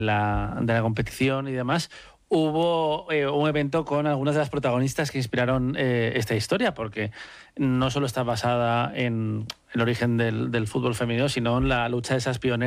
de la competición y demás, hubo un evento con algunas de las protagonistas que inspiraron esta historia, porque no solo está basada en el origen del fútbol femenino, sino en la lucha de esas pioneras